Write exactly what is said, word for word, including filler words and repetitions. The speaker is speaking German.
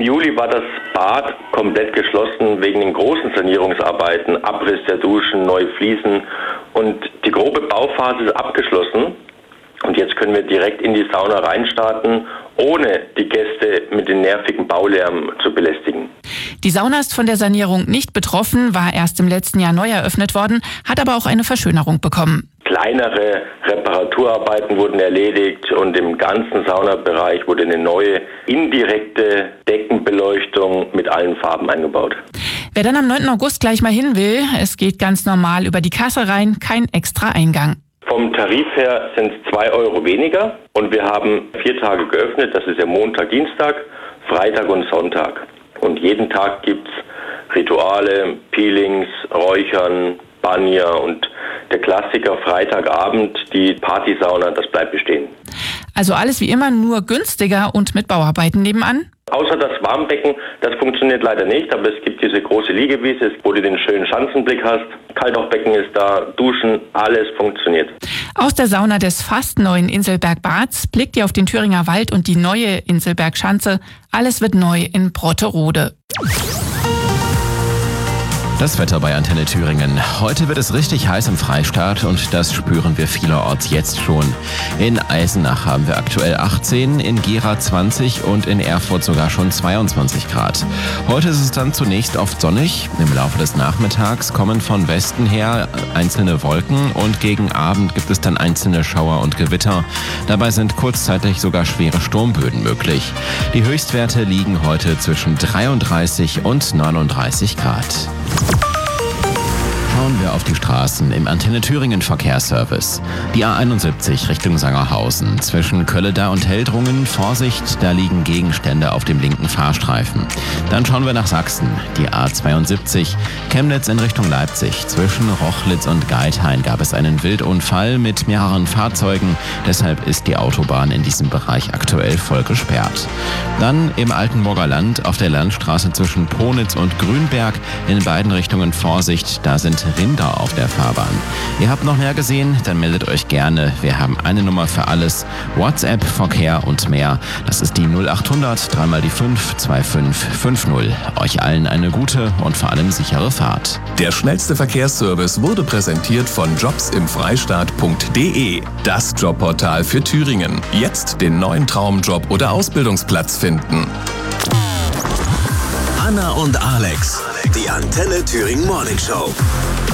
Juli war das Bad komplett geschlossen wegen den großen Sanierungsarbeiten, Abriss der Duschen, neue Fliesen und die grobe Bauphase ist abgeschlossen. Und jetzt können wir direkt in die Sauna reinstarten, ohne die Gäste mit dem nervigen Baulärm zu belästigen. Die Sauna ist von der Sanierung nicht betroffen, war erst im letzten Jahr neu eröffnet worden, hat aber auch eine Verschönerung bekommen. Kleinere Reparaturarbeiten wurden erledigt und im ganzen Saunabereich wurde eine neue indirekte Deckenbeleuchtung mit allen Farben eingebaut. Wer dann am neunten August gleich mal hin will, es geht ganz normal über die Kasse rein, kein extra Eingang. Vom Tarif her sind es zwei Euro weniger und wir haben vier Tage geöffnet, das ist ja Montag, Dienstag, Freitag und Sonntag. Und jeden Tag gibt's Rituale, Peelings, Räuchern, Banja und der Klassiker Freitagabend, die Partysauna, das bleibt bestehen. Also alles wie immer, nur günstiger und mit Bauarbeiten nebenan? Außer das Warmbecken, das funktioniert leider nicht, aber es gibt diese große Liegewiese, wo du den schönen Schanzenblick hast. Kaltauchbecken ist da, Duschen, alles funktioniert. Aus der Sauna des fast neuen Inselbergbads blickt ihr auf den Thüringer Wald und die neue Inselbergschanze. Alles wird neu in Brotterode. Das Wetter bei Antenne Thüringen. Heute wird es richtig heiß im Freistaat und das spüren wir vielerorts jetzt schon. In Eisenach haben wir aktuell achtzehn, in Gera zwanzig und in Erfurt sogar schon zweiundzwanzig Grad. Heute ist es dann zunächst oft sonnig. Im Laufe des Nachmittags kommen von Westen her einzelne Wolken und gegen Abend gibt es dann einzelne Schauer und Gewitter. Dabei sind kurzzeitig sogar schwere Sturmböen möglich. Die Höchstwerte liegen heute zwischen dreiunddreißig und neununddreißig Grad. Schauen wir auf die Straßen im Antenne Thüringen Verkehrsservice. Die A einundsiebzig Richtung Sangerhausen. Zwischen Kölledar und Heldrungen, Vorsicht, da liegen Gegenstände auf dem linken Fahrstreifen. Dann schauen wir nach Sachsen. Die A zweiundsiebzig Chemnitz in Richtung Leipzig. Zwischen Rochlitz und Geithain gab es einen Wildunfall mit mehreren Fahrzeugen. Deshalb ist die Autobahn in diesem Bereich aktuell voll gesperrt. Dann im Altenburger Land auf der Landstraße zwischen Ponitz und Grünberg. In beiden Richtungen Vorsicht, da sind Rinder auf der Fahrbahn. Ihr habt noch mehr gesehen? Dann meldet euch gerne. Wir haben eine Nummer für alles. WhatsApp, Verkehr und mehr. Das ist die null achthundert, dreimal die fünf, zwei fünf fünf null. Euch allen eine gute und vor allem sichere Fahrt. Der schnellste Verkehrsservice wurde präsentiert von jobs im freistaat punkt de. Das Jobportal für Thüringen. Jetzt den neuen Traumjob oder Ausbildungsplatz finden. Anna und Alex, die Antenne Thüringen Morning Show.